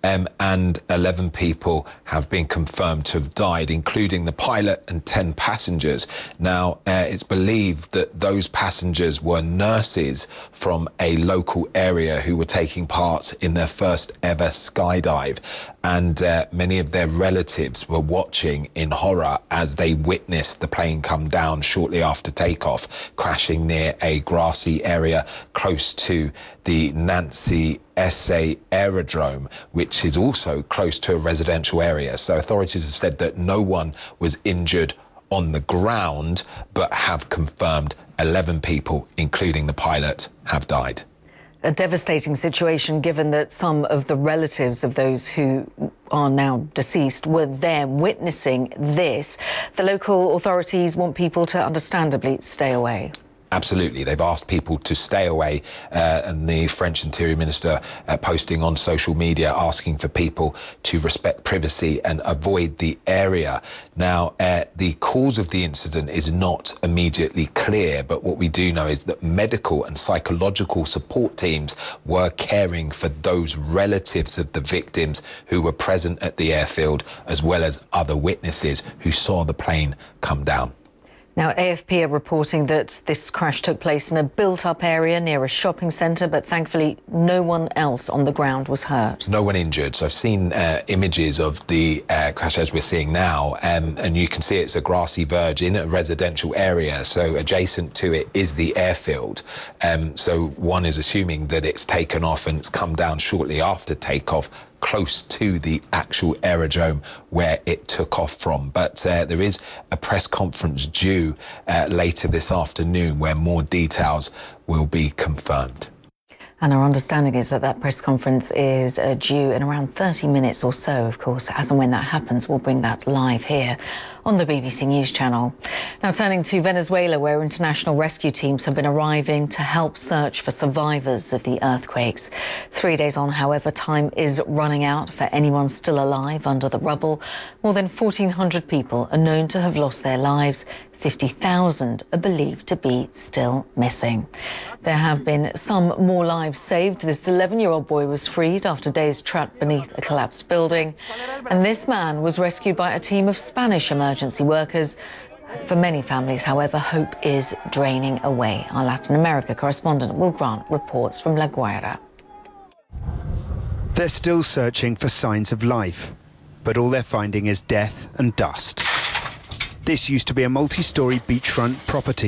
and 11 people have been confirmed to have died, including the pilot and 10 passengers. Now, it's believed that those passengers were nurses from a local area who were taking part in their first ever skydive, and many of their relatives were watching in horror as they witnessed the plane come down shortly after takeoff, crashing near a grassy area close to the Nancy Essay Aerodrome, which is also close to a residential area. So authorities have said that no one was injured on the ground, but have confirmed 11 people, including the pilot, have died. A devastating situation, given that some of the relatives of those who are now deceased were there witnessing this. The local authorities want people to understandably stay away. Absolutely. They've asked people to stay away, and the French Interior Minister posting on social media asking for people to respect privacy and avoid the area. Now, the cause of the incident is not immediately clear, but what we do know is that medical and psychological support teams were caring for those relatives of the victims who were present at the airfield, as well as other witnesses who saw the plane come down. Now, AFP are reporting that this crash took place in a built-up area near a shopping centre, but thankfully no one else on the ground was hurt. No one injured. So I've seen images of the crash as we're seeing now, and you can see it's a grassy verge in a residential area, so adjacent to it is the airfield. So one is assuming that it's taken off and it's come down shortly after takeoff, close to the actual aerodrome where it took off from. But there is a press conference due later this afternoon where more details will be confirmed. And our understanding is that press conference is due in around 30 minutes or so. Of course, as and when that happens, we'll bring that live here on the BBC News Channel. Now, turning to Venezuela, where international rescue teams have been arriving to help search for survivors of the earthquakes. 3 days on, however, time is running out for anyone still alive under the rubble. More than 1,400 people are known to have lost their lives. 50,000 are believed to be still missing. There have been some more lives saved. This 11-year-old boy was freed after days trapped beneath a collapsed building. And this man was rescued by a team of Spanish emergency workers. For many families, however, hope is draining away. Our Latin America correspondent Will Grant reports from La Guaira. They're still searching for signs of life, but all they're finding is death and dust. This used to be a multi-storey beachfront property